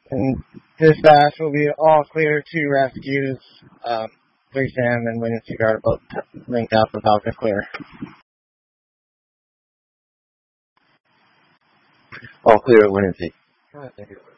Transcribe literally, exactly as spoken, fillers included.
And dispatch will be all clear to rescues. Um, three Sam and William Seaguard both linked out the Falcon clear. All clear at Winning Seek. Thank you.